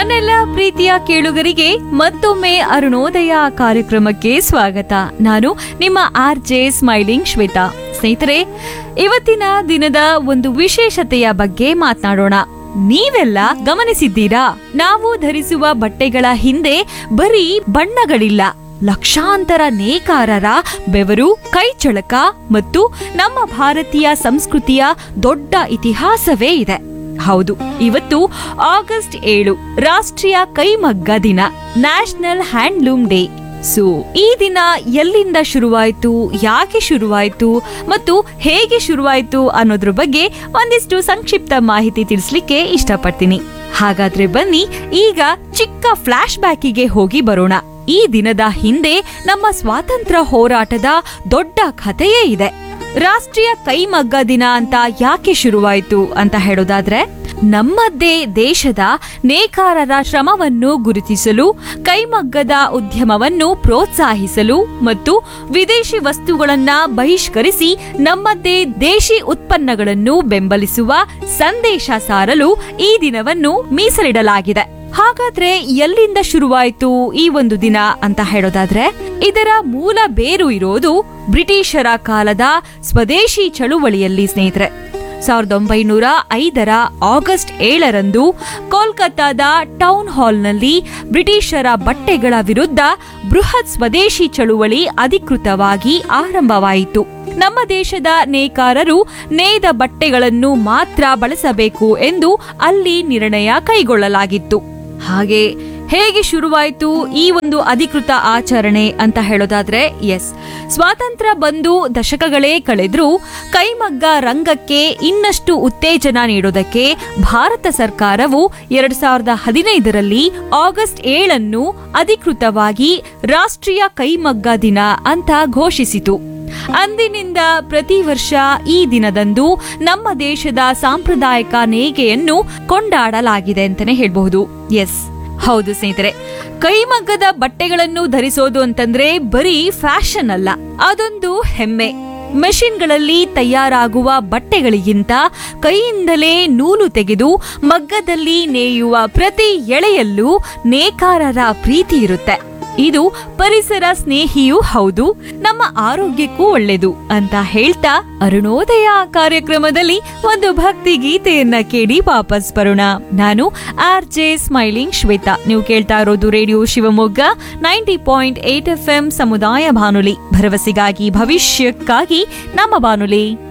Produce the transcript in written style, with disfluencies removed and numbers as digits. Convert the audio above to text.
ನನ್ನೆಲ್ಲ ಪ್ರೀತಿಯ ಕೇಳುಗರಿಗೆ ಮತ್ತೊಮ್ಮೆ ಅರುಣೋದಯ ಕಾರ್ಯಕ್ರಮಕ್ಕೆ ಸ್ವಾಗತ. ನಾನು ನಿಮ್ಮ RJ ಸ್ಮೈಲಿಂಗ್ ಶ್ವೇತಾ. ಸ್ನೇಹಿತರೆ, ಇವತ್ತಿನ ದಿನದ ಒಂದು ವಿಶೇಷತೆಯ ಬಗ್ಗೆ ಮಾತನಾಡೋಣ. ನೀವೆಲ್ಲ ಗಮನಿಸಿದ್ದೀರಾ, ನಾವು ಧರಿಸುವ ಬಟ್ಟೆಗಳ ಹಿಂದೆ ಬರೀ ಬಣ್ಣಗಳಿಲ್ಲ, ಲಕ್ಷಾಂತರ ನೇಕಾರರ ಬೆವರು, ಕೈಚಳಕ ಮತ್ತು ನಮ್ಮ ಭಾರತೀಯ ಸಂಸ್ಕೃತಿಯ ದೊಡ್ಡ ಇತಿಹಾಸವೇ ಇದೆ. ಹೌದು, ಇವತ್ತು ಆಗಸ್ಟ್ 7 ರಾಷ್ಟ್ರೀಯ ಕೈಮಗ್ಗ ದಿನ, ನ್ಯಾಷನಲ್ ಹ್ಯಾಂಡ್ಲೂಮ್ ಡೇ. ಸೊ ಈ ದಿನ ಎಲ್ಲಿಂದ ಶುರುವಾಯಿತು, ಯಾಕೆ ಶುರುವಾಯಿತು ಮತ್ತು ಹೇಗೆ ಶುರುವಾಯಿತು ಅನ್ನೋದ್ರ ಬಗ್ಗೆ ಒಂದಿಷ್ಟು ಸಂಕ್ಷಿಪ್ತ ಮಾಹಿತಿ ತಿಳಿಸ್ಲಿಕ್ಕೆ ಇಷ್ಟಪಡ್ತೀನಿ. ಹಾಗಾದ್ರೆ ಬನ್ನಿ ಈಗ ಚಿಕ್ಕ ಫ್ಲಾಶ್ ಬ್ಯಾಕಿಗೆ ಹೋಗಿ ಬರೋಣ. ಈ ದಿನದ ಹಿಂದೆ ನಮ್ಮ ಸ್ವಾತಂತ್ರ್ಯ ಹೋರಾಟದ ದೊಡ್ಡ ಕಥೆಯೇ ಇದೆ. ರಾಷ್ಟ್ರೀಯ ಕೈಮಗ್ಗ ದಿನ ಅಂತ ಯಾಕೆ ಶುರುವಾಯಿತು ಅಂತ ಹೇಳೋದಾದ್ರೆ, ನಮ್ಮದೇ ದೇಶದ ನೇಕಾರರ ಶ್ರಮವನ್ನು ಗುರುತಿಸಲು, ಕೈಮಗ್ಗದ ಉದ್ಯಮವನ್ನು ಪ್ರೋತ್ಸಾಹಿಸಲು ಮತ್ತು ವಿದೇಶಿ ವಸ್ತುಗಳನ್ನ ಬಹಿಷ್ಕರಿಸಿ ನಮ್ಮದೇ ದೇಶಿ ಉತ್ಪನ್ನಗಳನ್ನು ಬೆಂಬಲಿಸುವ ಸಂದೇಶ ಸಾರಲು ಈ ದಿನವನ್ನು ಮೀಸಲಿಡಲಾಗಿದೆ. ಹಾಗಾದ್ರೆ ಎಲ್ಲಿಂದ ಶುರುವಾಯಿತು ಈ ಒಂದು ದಿನ ಅಂತ ಹೇಳೋದಾದ್ರೆ, ಇದರ ಮೂಲ ಬೇರು ಇರೋದು ಬ್ರಿಟಿಷರ ಕಾಲದ ಸ್ವದೇಶಿ ಚಳುವಳಿಯಲ್ಲಿ. ಸ್ನೇಹಿತರೆ, 1905 ಆಗಸ್ಟ್ 7 ಕೋಲ್ಕತ್ತಾದ ಟೌನ್ ಹಾಲ್ನಲ್ಲಿ ಬ್ರಿಟಿಷರ ಬಟ್ಟೆಗಳ ವಿರುದ್ಧ ಬೃಹತ್ ಸ್ವದೇಶಿ ಚಳುವಳಿ ಅಧಿಕೃತವಾಗಿ ಆರಂಭವಾಯಿತು. ನಮ್ಮ ದೇಶದ ನೇಕಾರರು ನೇಯ್ದ ಬಟ್ಟೆಗಳನ್ನು ಮಾತ್ರ ಬಳಸಬೇಕು ಎಂದು ಅಲ್ಲಿ ನಿರ್ಣಯ ಕೈಗೊಳ್ಳಲಾಗಿತ್ತು. ಹಾಗೆ ಹೇಗೆ ಶುರುವಾಯಿತು ಈ ಒಂದು ಅಧಿಕೃತ ಆಚರಣೆ ಅಂತ ಹೇಳೋದಾದ್ರೆ, ಸ್ವಾತಂತ್ರ್ಯ ಬಂದು ದಶಕಗಳೇ ಕಳೆದ್ರೂ ಕೈಮಗ್ಗ ರಂಗಕ್ಕೆ ಇನ್ನಷ್ಟು ಉತ್ತೇಜನ ನೀಡೋದಕ್ಕೆ ಭಾರತ ಸರ್ಕಾರವು 2015 ಆಗಸ್ಟ್ 7 ಅಧಿಕೃತವಾಗಿ ರಾಷ್ಟ್ರೀಯ ಕೈಮಗ್ಗ ದಿನ ಅಂತ ಘೋಷಿಸಿತು. ಅಂದಿನಿಂದ ಪ್ರತಿ ವರ್ಷ ಈ ದಿನದಂದು ನಮ್ಮ ದೇಶದ ಸಾಂಪ್ರದಾಯಿಕ ನೇಯ್ಗೆಯನ್ನು ಕೊಂಡಾಡಲಾಗಿದೆ ಅಂತಾನೆ ಹೇಳ್ಬಹುದು. ಹೌದು ಸ್ನೇಹಿತರೆ, ಕೈಮಗ್ಗದ ಬಟ್ಟೆಗಳನ್ನು ಧರಿಸೋದು ಅಂತಂದ್ರೆ ಬರೀ ಫ್ಯಾಷನ್ ಅಲ್ಲ, ಅದೊಂದು ಹೆಮ್ಮೆ. ಮೆಷಿನ್ಗಳಲ್ಲಿ ತಯಾರಾಗುವ ಬಟ್ಟೆಗಳಿಗಿಂತ ಕೈಯಿಂದಲೇ ನೂಲು ತೆಗೆದು ಮಗ್ಗದಲ್ಲಿ ನೇಯುವ ಪ್ರತಿ ಎಳೆಯಲ್ಲೂ ನೇಕಾರರ ಪ್ರೀತಿ ಇರುತ್ತೆ. ಇದು ಪರಿಸರ ಸ್ನೇಹಿಯೂ ಹೌದು, ನಮ್ಮ ಆರೋಗ್ಯಕ್ಕೂ ಒಳ್ಳೆಯದು ಅಂತ ಹೇಳ್ತಾ ಅರುಣೋದಯ ಕಾರ್ಯಕ್ರಮದಲ್ಲಿ ಒಂದು ಭಕ್ತಿ ಗೀತೆಯನ್ನ ಕೇಳಿ ವಾಪಸ್ ಬರೋಣ. ನಾನು RJ ಸ್ಮೈಲಿಂಗ್ ಶ್ವೇತಾ. ನೀವು ಕೇಳ್ತಾ ಇರೋದು ರೇಡಿಯೋ ಶಿವಮೊಗ್ಗ 90.8 FM ಸಮುದಾಯ ಬಾನುಲಿ, ಭರವಸೆಗಾಗಿ ಭವಿಷ್ಯಕ್ಕಾಗಿ ನಮ್ಮ ಬಾನುಲಿ.